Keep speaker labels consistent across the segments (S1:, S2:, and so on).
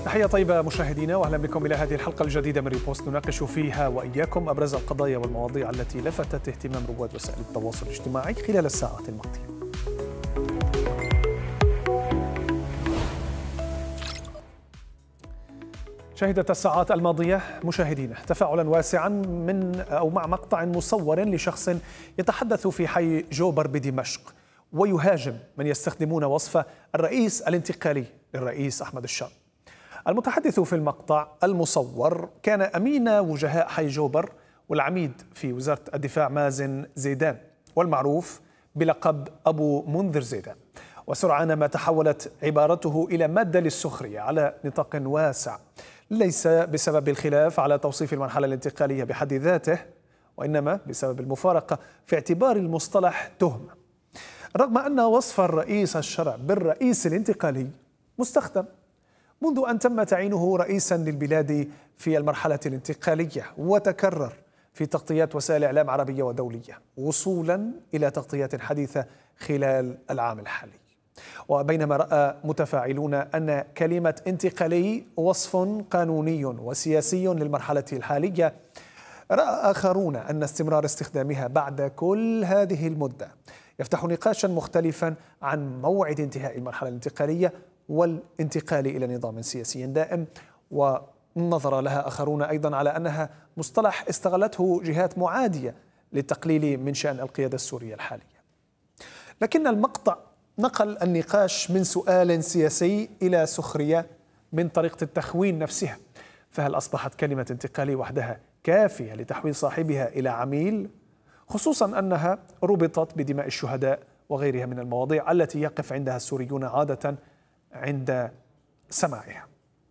S1: تحية طيبة مشاهدينا وأهلا بكم إلى هذه الحلقة الجديدة من ريبوست نناقش فيها وإياكم أبرز القضايا والمواضيع التي لفتت اهتمام رواد وسائل التواصل الاجتماعي خلال الساعات الماضية. شهدت الساعات الماضية مشاهدينا تفاعلا واسعا مع مقطع مصور لشخص يتحدث في حي جوبر بدمشق ويهاجم من يستخدمون وصف الرئيس الانتقالي للرئيس أحمد الشام. المتحدث في المقطع المصور كان أمين وجهاء حي جوبر والعميد في وزارة الدفاع مازن زيدان والمعروف بلقب أبو منذر زيدان، وسرعان ما تحولت عبارته إلى مادة للسخرية على نطاق واسع، ليس بسبب الخلاف على توصيف المرحلة الانتقالية بحد ذاته، وإنما بسبب المفارقة في اعتبار المصطلح تهمة، رغم أن وصف الرئيس الشرع بالرئيس الانتقالي مستخدم منذ أن تم تعيينه رئيسا للبلاد في المرحلة الانتقالية، وتكرر في تغطيات وسائل إعلام عربية ودولية وصولا إلى تغطيات حديثة خلال العام الحالي. وبينما رأى متفاعلون أن كلمة انتقالي وصف قانوني وسياسي للمرحلة الحالية، رأى آخرون أن استمرار استخدامها بعد كل هذه المدة يفتح نقاشا مختلفا عن موعد انتهاء المرحلة الانتقالية والانتقال إلى نظام سياسي دائم، ونظر لها آخرون أيضا على أنها مصطلح استغلته جهات معادية للتقليل من شأن القيادة السورية الحالية. لكن المقطع نقل النقاش من سؤال سياسي إلى سخرية من طريقة التخوين نفسها، فهل أصبحت كلمة انتقالي وحدها كافية لتحويل صاحبها إلى عميل، خصوصا أنها ربطت بدماء الشهداء وغيرها من المواضيع التي يقف عندها السوريون عادة عند سماعها.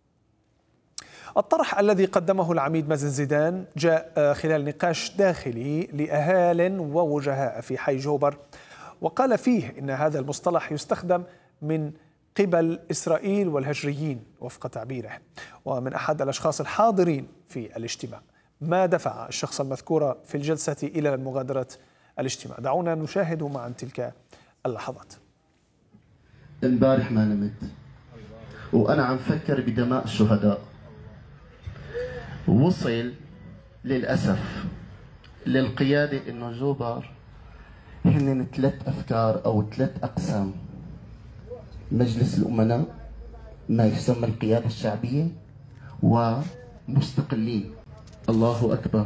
S1: الطرح الذي قدمه العميد مازن زيدان جاء خلال نقاش داخلي لأهال ووجهاء في حي جوبر، وقال فيه إن هذا المصطلح يستخدم من قبل إسرائيل والهجريين وفق تعبيره. ومن أحد الأشخاص الحاضرين في الاجتماع ما دفع الشخص المذكور في الجلسة إلى مغادرة الاجتماع. دعونا نشاهد معا تلك اللحظات.
S2: امبارح ما نمت وأنا عم فكر بدماء الشهداء. وصل للأسف للقيادة إنه جوبر هن 3 أفكار أو 3 أقسام: مجلس الأمناء، ما يسمى القيادة الشعبية، ومستقلين. الله أكبر.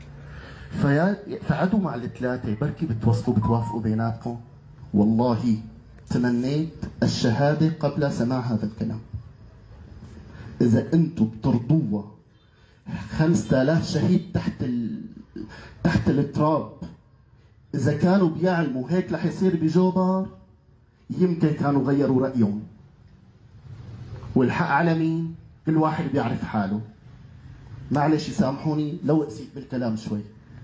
S2: فعدوا مع ال3 بركي بتوافقوا بيناتكم. والله تمنيت الشهادة قبل سماع هذا الكلام. إذا أنتم بترضوها 5000 شهيد تحت التراب، إذا كانوا بيعلموا هيك رح يصير بجوبر يمكن كانوا غيروا رأيهم. والحق على مين؟ كل واحد بيعرف حاله. معلش يسامحوني لو قسيت بالكلام شوي.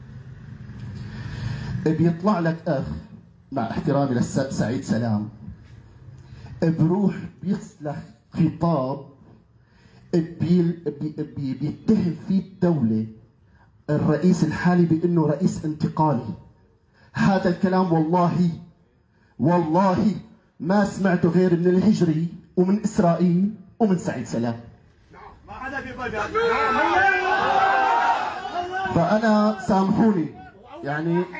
S2: بيطلع لك أخ مع احترامي للسيد سعيد سلام، بروح بيصلح خطاب بيتهم فيه الدولة الرئيس الحالي بأنه رئيس انتقالي. هذا الكلام والله ما سمعته غير من الهجري ومن إسرائيل ومن سعيد سلام. فأنا سامحوني يعني